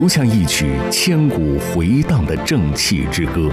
如像一曲千古回荡的正气之歌。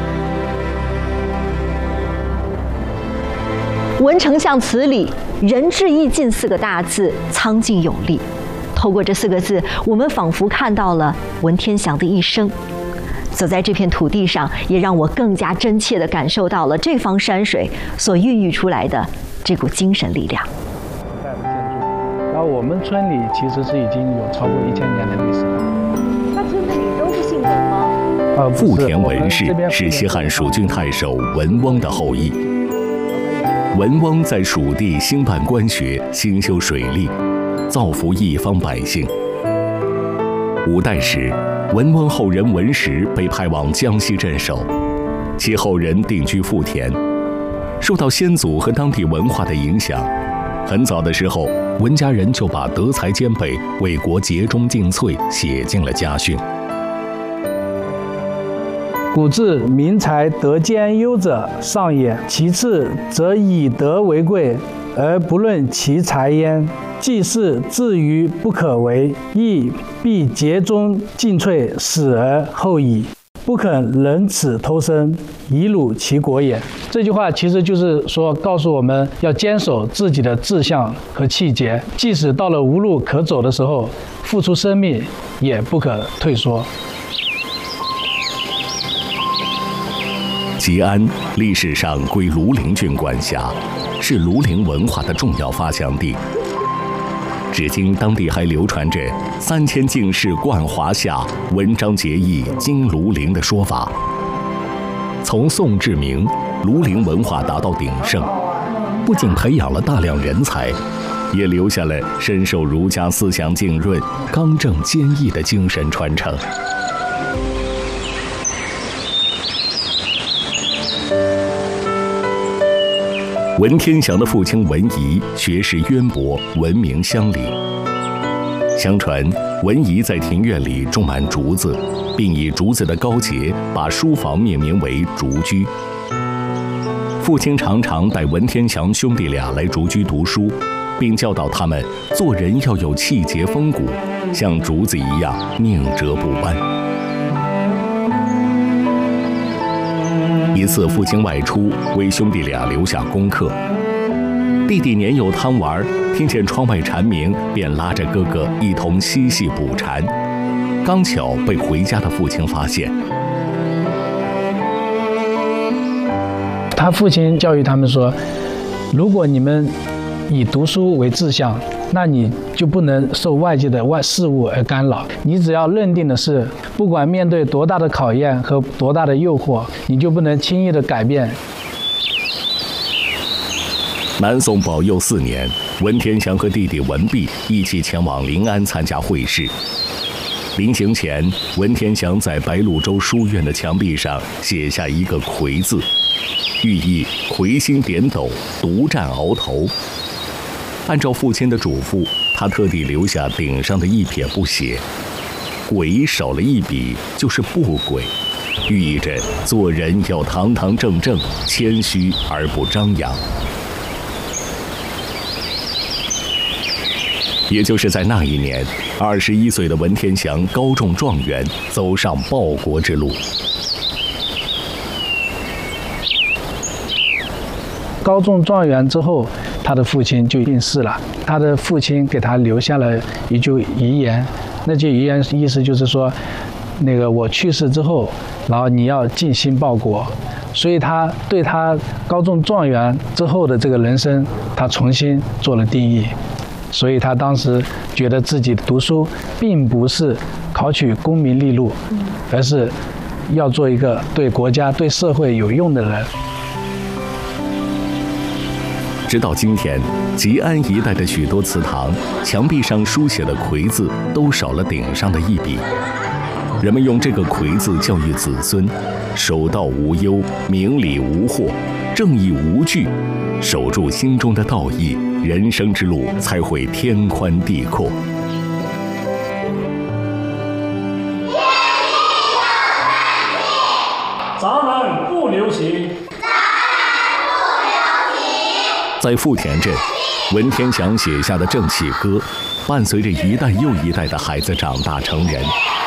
文丞相词里“仁至义尽”4个大字苍劲有力，透过这4个字，我们仿佛看到了文天祥的一生。走在这片土地上，也让我更加真切地感受到了这方山水所孕育出来的这股精神力量。 然后我们村里其实是已经有超过1000年的历史了。 那村子里都是姓文吗？ 富田文氏是西汉蜀郡太守文翁的后裔。文翁在蜀地兴办官学，兴修水利，造福一方百姓。五代时，文翁后人文石被派往江西镇守，其后人定居富田。受到先祖和当地文化的影响，很早的时候，文家人就把德才兼备、为国竭忠尽瘁写进了家训。 古字民才德兼优者上也，其次则以德为贵，而不论其才焉。既是至于不可为，亦必竭忠尽瘁，死而后已，不肯忍此偷生，以辱其国也。这句话其实就是说，告诉我们要坚守自己的志向和气节，即使到了无路可走的时候，付出生命也不可退缩。 吉安历史上归庐陵郡管辖，是庐陵文化的重要发祥地。至今，当地还流传着“3000进士冠华夏，文章结义经庐陵”的说法。从宋至明，庐陵文化达到鼎盛，不仅培养了大量人才，也留下了深受儒家思想浸润、刚正坚毅的精神传承。文天祥的父亲文仪学识渊博，闻名乡里。相传，文仪在庭院里种满竹子，并以竹子的高节把书房命名为竹居。父亲常常带文天祥兄弟俩来竹居读书，并教导他们做人要有气节风骨，像竹子一样宁折不弯。一次，父亲外出为兄弟俩留下功课，弟弟年幼贪玩，听见窗外蝉鸣，便拉着哥哥一同嬉戏捕蝉，刚巧被回家的父亲发现。 他父亲教育他们说，如果你们以读书为志向，那你就不能受外界的事物而干扰。你只要认定的是，不管面对多大的考验和多大的诱惑，你就不能轻易的改变。 南宋保佑4年，文天祥和弟弟文弼一起前往临安参加会试。临行前，文天祥在白鹭洲书院的墙壁上写下一个魁字，寓意魁星点斗，独占鳌头。按照父亲的嘱咐，他特地留下顶上的一撇不写，鬼少了一笔就是不轨，寓意着做人要堂堂正正，谦虚而不张扬。也就是在那一年，21岁的文天祥高中状元，走上报国之路。 高中状元之后，他的父亲就病逝了。他的父亲给他留下了一句遗言，那句遗言意思就是说，我去世之后，然后你要尽心报国。所以他对他高中状元之后的这个人生，他重新做了定义。所以他当时觉得自己读书并不是考取功名利禄，而是要做一个对国家、对社会有用的人。 直到今天，吉安一带的许多祠堂墙壁上书写的魁字都少了顶上的一笔，人们用这个魁字教育子孙，守道无忧，明理无惑，正义无惧，守住心中的道义，人生之路才会天宽地阔。 咱们不流行。 在富田镇，文天祥写下的正气歌，伴随着一代又一代的孩子长大成人。